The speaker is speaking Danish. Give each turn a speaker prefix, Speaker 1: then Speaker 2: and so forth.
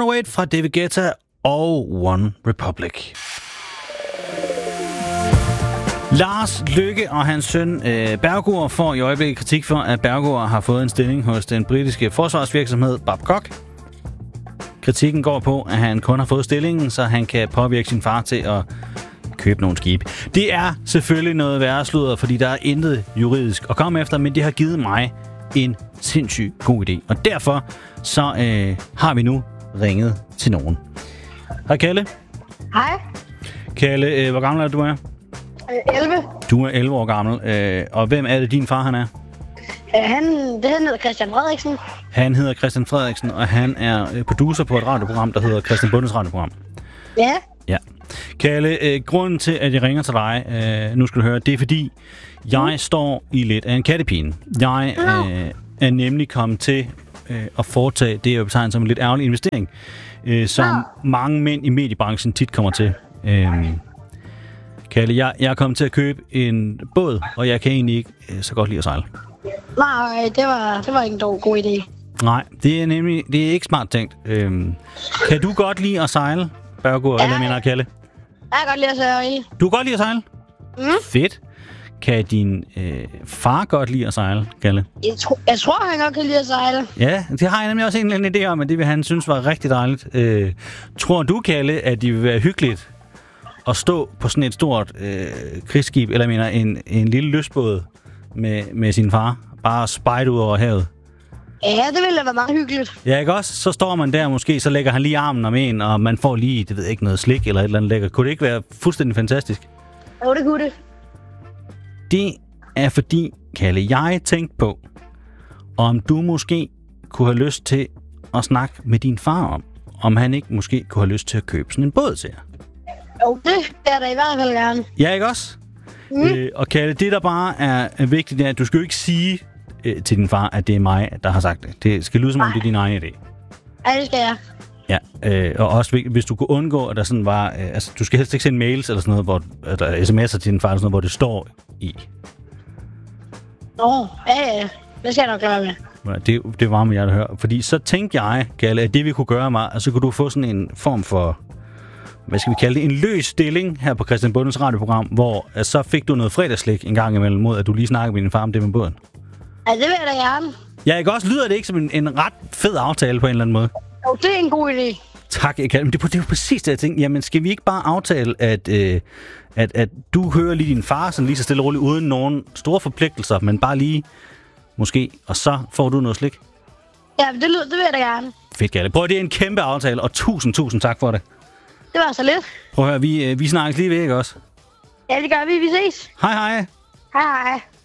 Speaker 1: Wanna Wait fra David Guetta og One Republic. Lars Løkke og hans søn Berggaard får i øjeblikket kritik for, at Berggaard har fået en stilling hos den britiske forsvarsvirksomhed Babcock. Kritikken går på, at han kun har fået stillingen, så han kan påvirke sin far til at købe nogle skibe. Det er selvfølgelig noget værre sludder, fordi der er intet juridisk at komme efter, men det har givet mig en sindssygt god idé. Og derfor så har vi nu ringet til nogen. Hej Kalle.
Speaker 2: Hej.
Speaker 1: Kalle, hvor gammel er du?
Speaker 2: 11.
Speaker 1: Du er 11 år gammel. Og hvem er det, din far han er?
Speaker 2: Han hedder Christian Frederiksen.
Speaker 1: Han hedder Christian Frederiksen, og han er producer på et radioprogram, der hedder Christian Bundes radioprogram.
Speaker 2: Ja.
Speaker 1: Ja. Kalle, grunden til, at jeg ringer til dig, nu skal du høre, det er fordi, jeg står i lidt af en kattepine. Jeg er nemlig kommet til at foretage det, jeg betegner som en lidt ærgerlig investering, som mange mænd i mediebranchen tit kommer til. Kalle, jeg er kommet til at købe en båd, og jeg kan egentlig ikke så godt lide at sejle.
Speaker 2: Nej, det var ikke en god idé.
Speaker 1: Nej, det er ikke smart tænkt. Kan du godt lide at sejle, Berggaard, eller mener Kalle?
Speaker 2: Jeg kan godt lide at sejle.
Speaker 1: Du kan godt lide at sejle? Fedt. Kan din far godt lide at sejle, Kalle?
Speaker 2: Jeg tror, han godt kan lide at sejle.
Speaker 1: Ja, det har jeg nemlig også en eller anden idé om, at det vil han synes var rigtig dejligt. Tror du, Kalle, at det vil være hyggeligt at stå på sådan et stort krigsskib, eller mener en lille lystbåd med sin far, bare spejde ud over havet?
Speaker 2: Ja, det ville være meget hyggeligt.
Speaker 1: Ja, ikke også? Så står man der måske, så lægger han lige armen om en, og man får lige, det ved jeg ikke, noget slik eller et eller andet lækkert. Kunne det ikke være fuldstændig fantastisk?
Speaker 2: Jo, det kunne det.
Speaker 1: Det er fordi, Kalle, jeg tænkte på, om du måske kunne have lyst til at snakke med din far om han ikke måske kunne have lyst til at købe sådan en båd til jer.
Speaker 2: Jo, det er der i hvert fald gerne.
Speaker 1: Ja, ikke også? Og Kalle, det der bare er vigtigt, det er, at du skal jo ikke sige til din far, at det er mig, der har sagt det. Det skal lyde som om, det er din egen idé.
Speaker 2: Ja, det skal jeg.
Speaker 1: Ja, og også hvis du kunne undgå, at der sådan var... altså, du skal helst ikke sende mails eller sådan noget, eller sms'er til din far, eller sådan noget, hvor det står i.
Speaker 2: Ja. Det skal jeg nok lade med.
Speaker 1: Det var med jer, der hører. Fordi så tænkte jeg, Kalle, at det vi kunne gøre var, at så kunne du få sådan en form for... hvad skal vi kalde det, en løs stilling her på Christian Bundes radioprogram, hvor så fik du noget fredagslik en gang imellem mod, at du lige snakkede med din far om det med båden.
Speaker 2: Ja, det vil jeg da gerne. Ja,
Speaker 1: ikke også? Lyder det ikke som en ret fed aftale på en eller anden måde?
Speaker 2: Jo, det er en god idé.
Speaker 1: Tak, Kalle. Men det er jo præcis det, jeg tænkte. Jamen, skal vi ikke bare aftale, at du hører lige din far sådan lige så stille og roligt, uden nogen store forpligtelser, men bare lige måske, og så får du noget slik?
Speaker 2: Ja, det vil jeg da gerne.
Speaker 1: Fedt, Kalle. Prøv, det er en kæmpe aftale, og tusind tak for det.
Speaker 2: Det var så lidt.
Speaker 1: Prøv at høre, vi snakkes lige ved, ikke også?
Speaker 2: Ja, det gør vi. Vi ses.
Speaker 1: Hej.
Speaker 2: Hej.